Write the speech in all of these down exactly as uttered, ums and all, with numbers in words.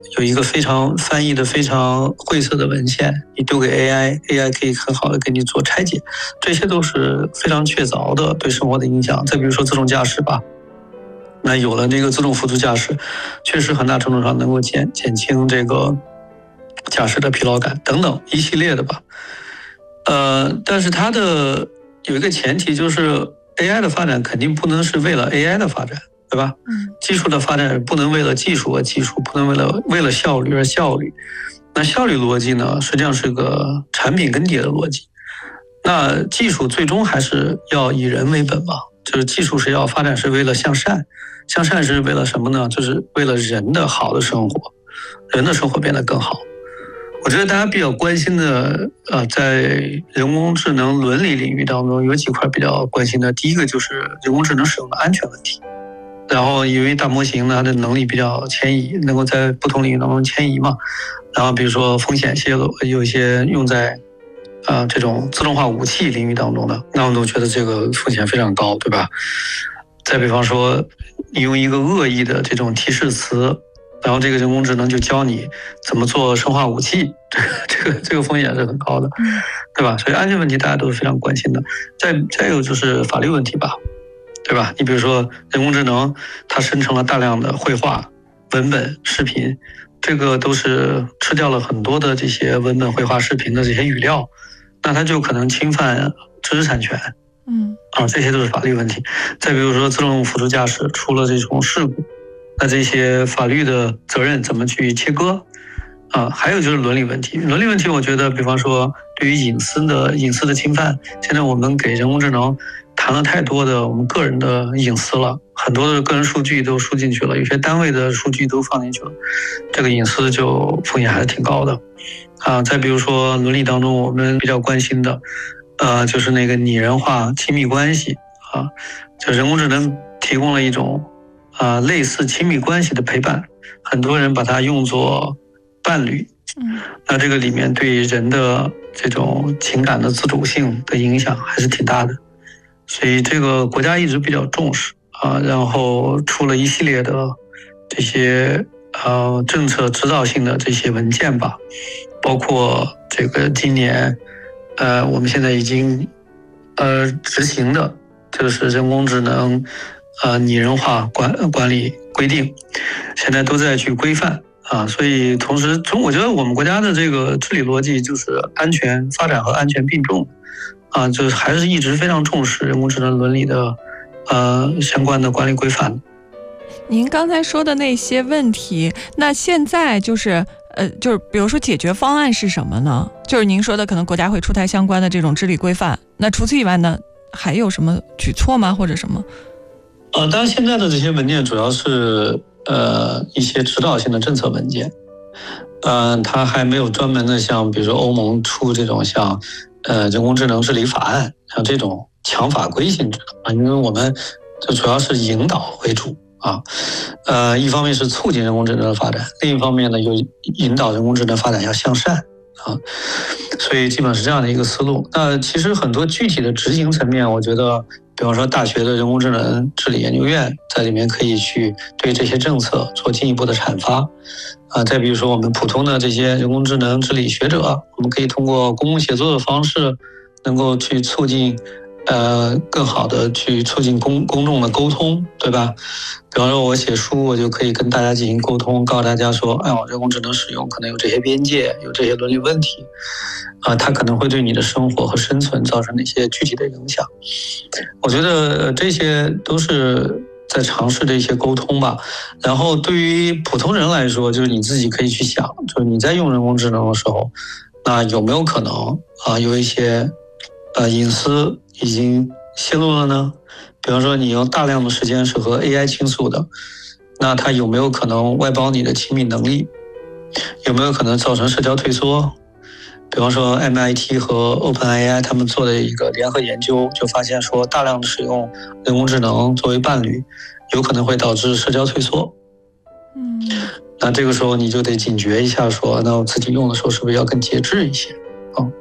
有一个非常翻译的非常晦涩的文献，你丢给 A I，A I 可以很好的给你做拆解，这些都是非常确凿的对生活的影响。再比如说自动驾驶吧，那有了这个自动辅助驾驶，确实很大程度上能够减减轻这个驾驶的疲劳感等等一系列的吧。呃，但是它的有一个前提就是 A I 的发展肯定不能是为了 A I 的发展，对吧？ 嗯， 技术的发展不能为了技术而技术，不能为了为了效率而效率。那效率逻辑呢，实际上是个产品更迭的逻辑。那技术最终还是要以人为本嘛，就是技术是要发展是为了向善，向善是为了什么呢？就是为了人的好的生活，人的生活变得更好。我觉得大家比较关心的，呃，在人工智能伦理领域当中，有几块比较关心的。第一个就是人工智能使用的安全问题。然后因为大模型呢，它的能力比较迁移，能够在不同领域当中迁移嘛。然后比如说风险泄露，有一些用在啊、呃、这种自动化武器领域当中的，那我都觉得这个风险非常高，对吧？再比方说，你用一个恶意的这种提示词。然后这个人工智能就教你怎么做生化武器，这个这个风险是很高的，对吧？所以安全问题大家都是非常关心的。再再有就是法律问题吧，对吧？你比如说人工智能，它生成了大量的绘画、文本、视频，这个都是吃掉了很多的这些文本、绘画、视频的这些语料，那它就可能侵犯知识产权。 嗯， 啊，这些都是法律问题。再比如说自动辅助驾驶出了这种事故。那这些法律的责任怎么去切割啊？还有就是伦理问题，伦理问题，我觉得，比方说对于隐私的隐私的侵犯，现在我们给人工智能谈了太多的我们个人的隐私了，很多的个人数据都输进去了，有些单位的数据都放进去了，这个隐私就风险还是挺高的啊。再比如说伦理当中，我们比较关心的，呃，就是那个拟人化亲密关系啊，就人工智能提供了一种。啊、呃，类似亲密关系的陪伴，很多人把它用作伴侣。 嗯， 那这个里面对人的这种情感的自主性的影响还是挺大的，所以这个国家一直比较重视啊，然后出了一系列的这些呃政策指导性的这些文件吧，包括这个今年呃我们现在已经呃执行的，就是人工智能。呃，拟人化管管理规定，现在都在去规范啊，所以同时从我觉得我们国家的这个治理逻辑就是安全发展和安全并重啊，就是还是一直非常重视人工智能伦理的呃相关的管理规范。 您刚才说的那些问题，那现在就是呃，就是比如说解决方案是什么呢？就是您说的可能国家会出台相关的这种治理规范，那除此以外呢，还有什么举措吗？或者什么？ 呃，当然现在的这些文件主要是呃一些指导性的政策文件，呃，它还没有专门的像比如说欧盟出这种像呃人工智能治理法案，像这种强法规性质的啊，因为我们就主要是引导为主啊，呃，一方面是促进人工智能的发展，另一方面呢又引导人工智能发展要向善啊，所以基本是这样的一个思路。那其实很多具体的执行层面，我觉得。比方说大学的人工智能治理研究院在里面可以去对这些政策做进一步的阐发啊，再比如说我们普通的这些人工智能治理学者，我们可以通过公共协作的方式能够去促进呃更好的去促进公公众的沟通，对吧？比方说我写书，我就可以跟大家进行沟通，告诉大家说，哎呦，人工智能使用可能有这些边界，有这些伦理问题啊，它可能会对你的生活和生存造成哪些具体的影响。我觉得这些都是在尝试的一些沟通吧。然后对于普通人来说，就是你自己可以去想，就是你在用人工智能的时候，那有没有可能啊有一些呃隐私已经泄露了呢？比方说你用大量的时间是和 A I 倾诉的，那它有没有可能外包你的亲密能力？有没有可能造成社交退缩？比方说 M I T 和 OpenAI 他们做的一个联合研究，就发现说大量的使用人工智能作为伴侣，有可能会导致社交退缩。 嗯， 那这个时候你就得警觉一下说，那我自己用的时候是不是要更节制一些？哦，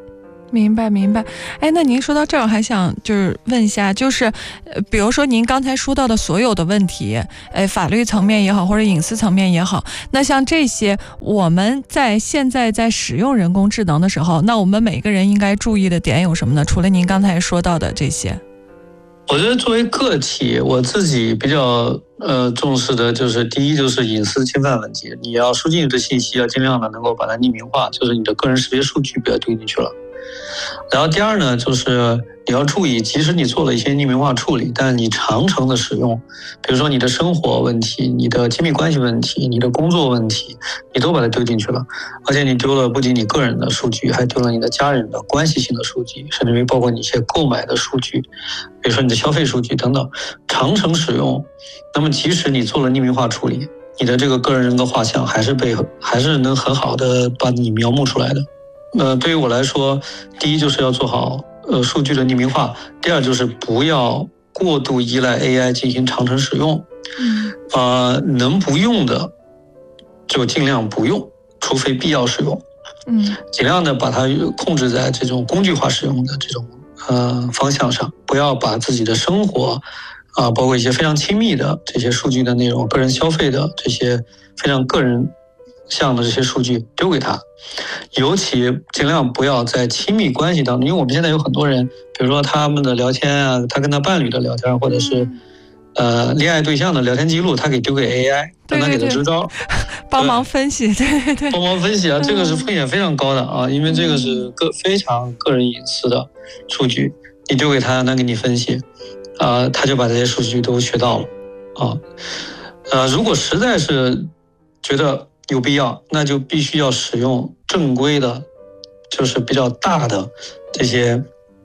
明白明白。哎，那您说到这儿，我还想就是问一下，就是呃，比如说您刚才说到的所有的问题，哎，法律层面也好，或者隐私层面也好，那像这些，我们在现在在使用人工智能的时候，那我们每个人应该注意的点有什么呢？除了您刚才说到的这些。 我觉得作为个体，我自己比较呃重视的就是第一就是隐私侵犯问题，你要输进去的信息要尽量的能够把它匿名化，就是你的个人识别数据不要丢进去了。然后第二呢，就是你要注意，即使你做了一些匿名化处理，但你长程的使用，比如说你的生活问题、你的亲密关系问题、你的工作问题，你都把它丢进去了，而且你丢了不仅你个人的数据，还丢了你的家人的关系性的数据，甚至于包括你一些购买的数据，比如说你的消费数据等等。长程使用，那么即使你做了匿名化处理，你的这个个人人格画像还是被还是能很好的把你描摹出来的。呃，对于我来说，第一就是要做好呃数据的匿名化，第二就是不要过度依赖 A I 进行长程使用， 嗯， 呃，能不用的就尽量不用，除非必要使用， 嗯， 尽量的把它控制在这种工具化使用的这种呃方向上，不要把自己的生活啊、呃，包括一些非常亲密的这些数据的内容、个人消费的这些非常个人项的这些数据丢给他，尤其尽量不要在亲密关系当中，因为我们现在有很多人，比如说他们的聊天啊，他跟他伴侣的聊天，或者是呃恋爱对象的聊天记录，他给丢给 A I， 让他给他支招， 帮忙分析，对对对， 帮忙分析啊，这个是风险非常高的啊，因为这个是个非常个人隐私的数据，你丢给他，让他给你分析，啊、呃，他就把这些数据都学到了啊，呃，如果实在是觉得有必要，那就必须要使用正规的，就是比较大的这些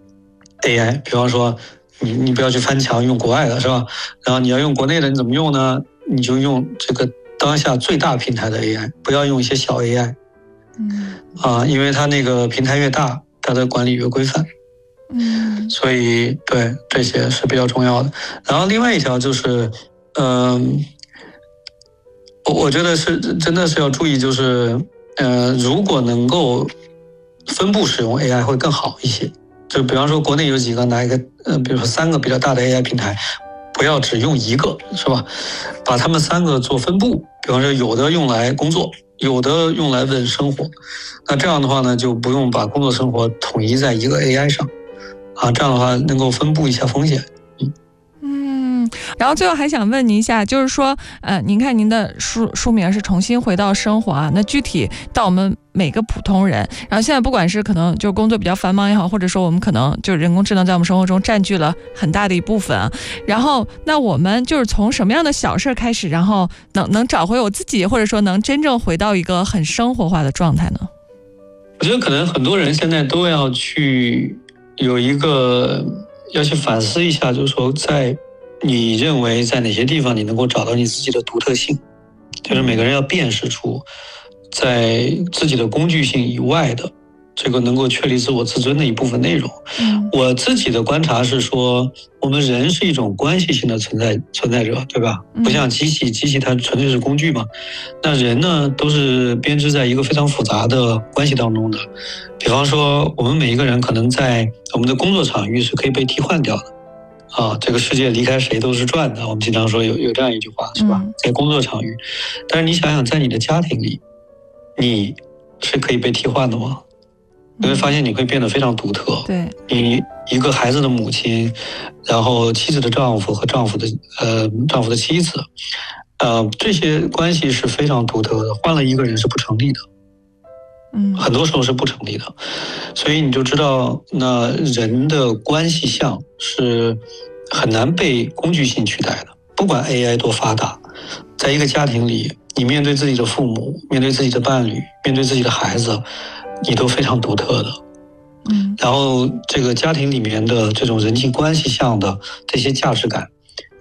A I， 比方说你你不要去翻墙用国外的是吧？然后你要用国内的，你怎么用呢？你就用这个当下最大平台的 A I， 不要用一些小 A I， 嗯啊，因为它那个平台越大，它的管理越规范， 嗯， 所以对这些是比较重要的。然后另外一条就是，嗯、呃，我觉得是真的是要注意，就是呃，如果能够分布使用 A I 会更好一些。就比方说国内有几个拿一个呃，比如说三个比较大的 A I 平台，不要只用一个，是吧？把它们三个做分布，比方说有的用来工作，有的用来问生活，那这样的话呢，就不用把工作生活统一在一个 A I 上，啊，这样的话能够分布一下风险。 嗯，然后最后还想问您一下，就是说，呃，您看您的书书名是重新回到生活啊，那具体到我们每个普通人，然后现在不管是可能就工作比较繁忙也好，或者说我们可能就是人工智能在我们生活中占据了很大的一部分啊，然后那我们就是从什么样的小事开始，然后能能找回我自己，或者说能真正回到一个很生活化的状态呢？ 我觉得可能很多人现在都要去有一个要去反思一下，就是说在你认为在哪些地方你能够找到你自己的独特性，就是每个人要辨识出在自己的工具性以外的这个能够确立自我自尊的一部分内容。 嗯， 我自己的观察是说，我们人是一种关系性的存在存在者，对吧？不像机器，机器它纯粹是工具嘛。那人呢，都是编织在一个非常复杂的关系当中的。比方说，我们每一个人可能在我们的工作场域是可以被替换掉的。啊，这个世界离开谁都是转的，我们经常说有有这样一句话，是吧？在工作场域，但是你想想，在你的家庭里，你是可以被替换的吗？你会发现你会变得非常独特。 对， 你一个孩子的母亲，然后妻子的丈夫和丈夫的呃丈夫的妻子，呃这些关系是非常独特的，换了一个人是不成立的。 嗯， 很多时候是不成立的，所以你就知道，那人的关系项是很难被工具性取代的。不管 A I 多发达，在一个家庭里，你面对自己的父母，面对自己的伴侣，面对自己的孩子，你都非常独特的。 嗯， 然后这个家庭里面的这种人际关系项的这些价值感，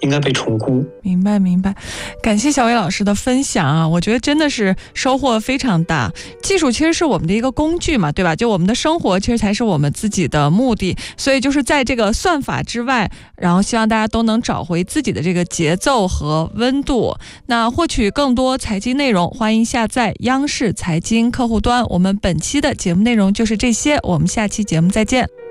应该被重估。 明白明白，感谢小伟老师的分享啊，我觉得真的是收获非常大。技术其实是我们的一个工具嘛，对吧？就我们的生活其实才是我们自己的目的，所以就是在这个算法之外，然后希望大家都能找回自己的这个节奏和温度。那获取更多财经内容，欢迎下载央视财经客户端。我们本期的节目内容就是这些，我们下期节目再见。